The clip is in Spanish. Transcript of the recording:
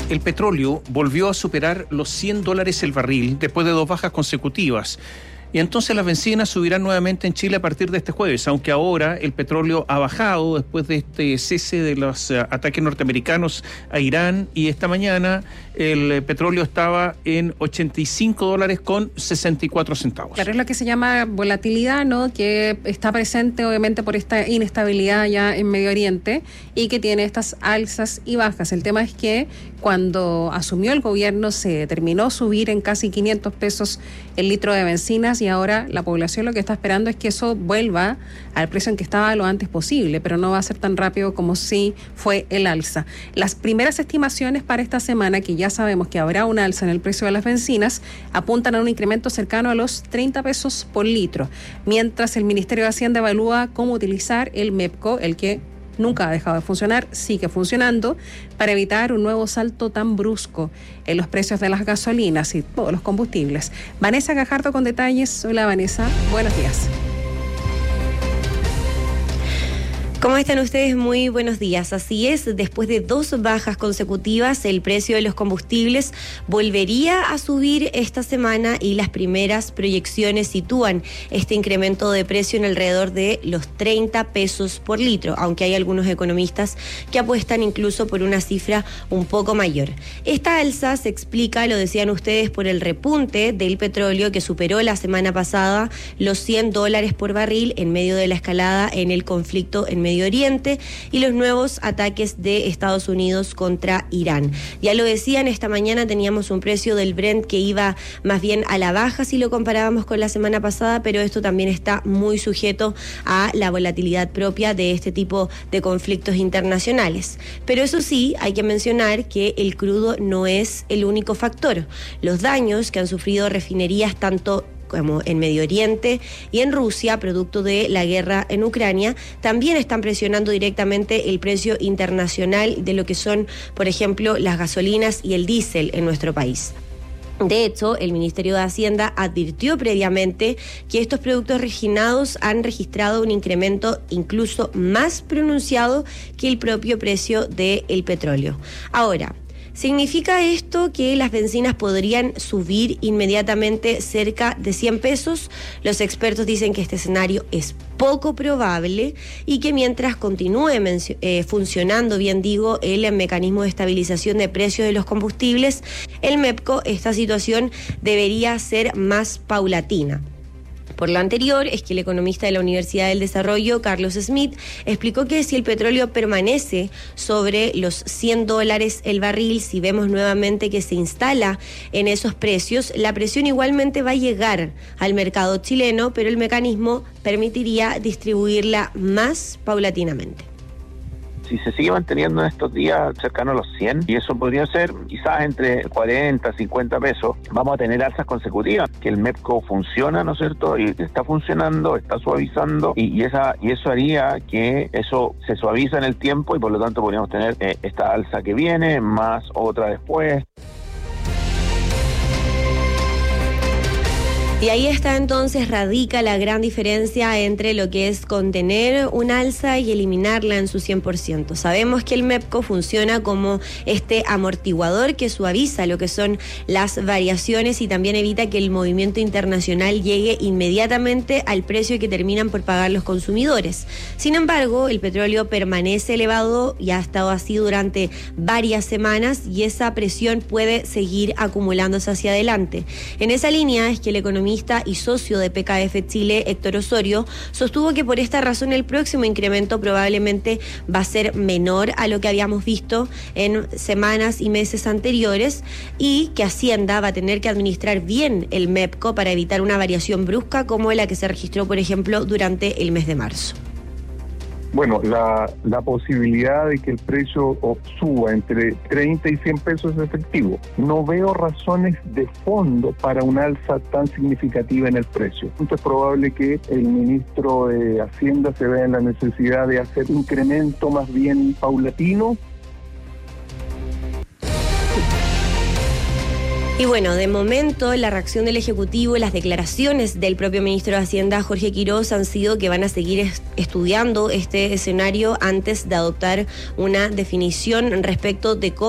el petróleo volvió a superar los $100 el barril después de 2 bajas consecutivas. Y entonces las bencinas subirán nuevamente en Chile a partir de este jueves, aunque ahora el petróleo ha bajado después de este cese de los ataques norteamericanos a Irán, y esta mañana el petróleo estaba en $85.64. Claro, es lo que se llama volatilidad, ¿no? Que está presente obviamente por esta inestabilidad ya en Medio Oriente y que tiene estas alzas y bajas. El tema es que cuando asumió el gobierno se determinó subir en casi 500 pesos el litro de bencinas, y ahora la población lo que está esperando es que eso vuelva al precio en que estaba lo antes posible, pero no va a ser tan rápido como si fue el alza. Las primeras estimaciones para esta semana, que ya sabemos que habrá un alza en el precio de las bencinas, apuntan a un incremento cercano a los 30 pesos por litro, mientras el Ministerio de Hacienda evalúa cómo utilizar el MEPCO, el que nunca ha dejado de funcionar, sigue funcionando, para evitar un nuevo salto tan brusco en los precios de las gasolinas y todos los combustibles. Vanessa Gajardo con detalles. Hola Vanessa, buenos días. ¿Cómo están ustedes? Muy buenos días. Así es, después de 2 bajas consecutivas, el precio de los combustibles volvería a subir esta semana, y las primeras proyecciones sitúan este incremento de precio en alrededor de los 30 pesos por litro, aunque hay algunos economistas que apuestan incluso por una cifra un poco mayor. Esta alza se explica, lo decían ustedes, por el repunte del petróleo que superó la semana pasada los $100 por barril en medio de la escalada en el conflicto en Medio Oriente y los nuevos ataques de Estados Unidos contra Irán. Ya lo decían, esta mañana teníamos un precio del Brent que iba más bien a la baja si lo comparábamos con la semana pasada, pero esto también está muy sujeto a la volatilidad propia de este tipo de conflictos internacionales. Pero eso sí, hay que mencionar que el crudo no es el único factor. Los daños que han sufrido refinerías tanto como en Medio Oriente y en Rusia, producto de la guerra en Ucrania, también están presionando directamente el precio internacional de lo que son, por ejemplo, las gasolinas y el diésel en nuestro país. De hecho, el Ministerio de Hacienda advirtió previamente que estos productos refinados han registrado un incremento incluso más pronunciado que el propio precio del petróleo. Ahora, ¿significa esto que las bencinas podrían subir inmediatamente cerca de 100 pesos? Los expertos dicen que este escenario es poco probable y que mientras continúe funcionando, bien digo, el mecanismo de estabilización de precios de los combustibles, el MEPCO, esta situación debería ser más paulatina. Por lo anterior, es que el economista de la Universidad del Desarrollo, Carlos Smith, explicó que si el petróleo permanece sobre los $100 el barril, si vemos nuevamente que se instala en esos precios, la presión igualmente va a llegar al mercado chileno, pero el mecanismo permitiría distribuirla más paulatinamente. Si se sigue manteniendo en estos días cercano a los 100, y eso podría ser quizás entre 40, 50 pesos, vamos a tener alzas consecutivas, que el MEPCO funciona, ¿no es cierto? Y está funcionando, está suavizando, y eso haría que eso se suaviza en el tiempo, y por lo tanto podríamos tener esta alza que viene, más otra después. Y ahí está entonces, radica la gran diferencia entre lo que es contener una alza y eliminarla en su 100%. Sabemos que el MEPCO funciona como este amortiguador que suaviza lo que son las variaciones y también evita que el movimiento internacional llegue inmediatamente al precio que terminan por pagar los consumidores. Sin embargo, el petróleo permanece elevado y ha estado así durante varias semanas, y esa presión puede seguir acumulándose hacia adelante. En esa línea es que el economista y socio de PKF Chile, Héctor Osorio, sostuvo que por esta razón el próximo incremento probablemente va a ser menor a lo que habíamos visto en semanas y meses anteriores, y que Hacienda va a tener que administrar bien el MEPCO para evitar una variación brusca como la que se registró, por ejemplo, durante el mes de marzo. Bueno, la posibilidad de que el precio suba entre 30 y 100 pesos es efectivo. No veo razones de fondo para una alza tan significativa en el precio. Es probable que el ministro de Hacienda se vea en la necesidad de hacer un incremento más bien paulatino. Y bueno, de momento la reacción del Ejecutivo y las declaraciones del propio ministro de Hacienda, Jorge Quiroz, han sido que van a seguir estudiando este escenario antes de adoptar una definición respecto de cómo